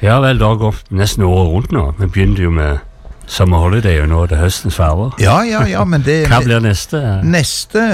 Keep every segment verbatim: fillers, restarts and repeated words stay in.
Ja vel, det har gått nesten året rundt nå. Vi begynte jo med Summer Holiday, og nå er det høstens farver. Ja, ja, ja, men det... Hva blir neste? Neste...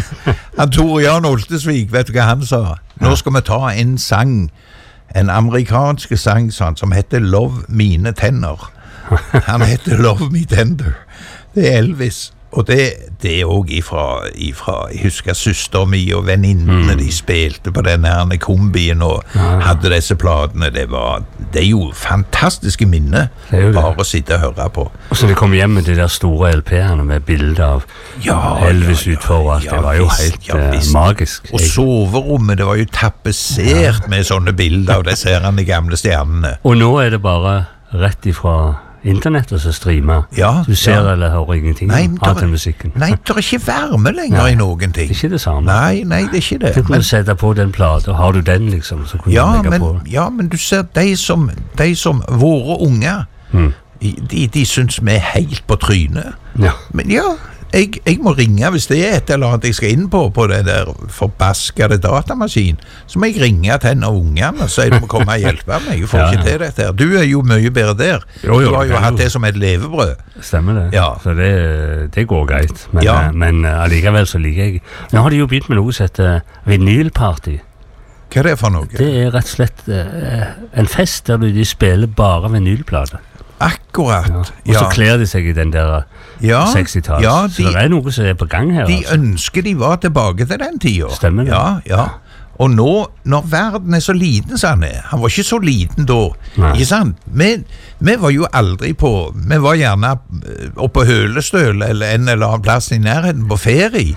han Tore Jan Oltesvik, vet du hva han sa? Nå skal vi ta en sang, en amerikansk sang, sånn, som heter Love Mine Tenner. Han heter Love Me Tender. Det er Elvis. Og det, det er også ifra, ifra, jeg husker søster mi og venninnene, mm. de spilte på denne her kombien og ja, ja. hadde disse platene. Det var, det er jo fantastiske minner, bare å sitte og høre på. Og så de kom hjem med de der store L P-ene med bilder av ja, Elvis ja, ja, utfor og alt. Ja, det var jo visst, helt ja, uh, magisk. Og soverommet, det var jo tapetsert ja. med sånne bilder av disse her gamle stjernene. Og nå er det bare rett ifra internett og så streamer. Ja, du ser ja. eller hører ingenting nei, av den musikken. Nei, det er ikke varme lenger nei, i noen ting. Det er ikke det samme. Nei, nei, det er ikke det. Du kunne men, sette på den plate, har du den liksom, så kunne ja, du legge men, på. Ja, men du ser, de som, de som våre unger, hmm. de, de syns vi er helt på trynet. Ja. Men ja, jeg, jeg må ringe hvis det er et eller annet jeg skal inn på, på det der forbaskede datamaskin. Så må jeg ringe til en av ungene og si du må komme og hjelpe meg. Jeg får ja, ikke til dette her. Du er jo mye bedre der. Jo, jo, du har jo hatt det som et levebrød. Stemmer det. Ja. Så det, det går greit. Men, ja. men allikevel så liker jeg. Nå har de jo begynt med noe som heter vinylparty. Hva er det for noe? Det er rett og slett uh, en fest der de spiller bare vinylplater. Akkurat, ja. Og så ja. kler de seg i den der ja, seksti-talls. Ja, de, så det er noe som er på gang her. De altså. ønsker de var tilbake til den tiden. Stemmer det. Ja, ja. Og nå, når verden er så liten, sa han, han var ikke så liten da, nei. Ikke sant? Vi, vi var jo aldri på, vi var gjerne oppe på Hølestøl, eller en eller annen plass i nærheten på ferie.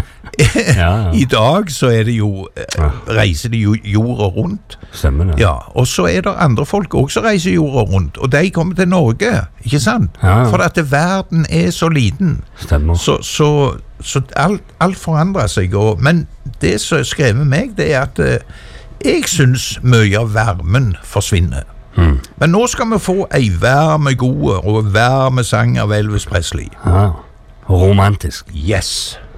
ja, ja. I dag så er det jo ja. reiser de jo jorda rundt. Stemmer det. Ja, og så er det andre folk også som reiser jorda rundt, og de kommer til Norge, ikke sant? Ja, ja. For at verden er så liten. Stemmer. Så, så, så alt, alt forandrer seg, og, men det som skrev meg, det er at uh, jeg synes mye av varmen forsvinner. Mm. Men nå skal vi få ei varme gode og varme sang av Elvis Presley. Ja, romantisk. Yes.